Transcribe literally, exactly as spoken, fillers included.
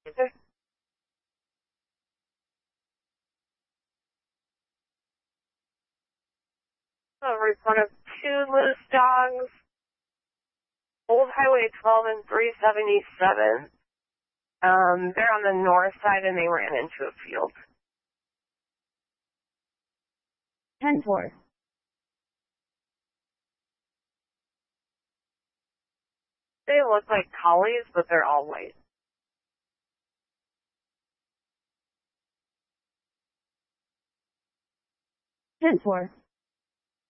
Okay. A report of two loose dogs. Old Highway twelve and three seventy-seven. Um, they're on the north side and they ran into a field. ten four. They look like collies, but they're all white. ten four.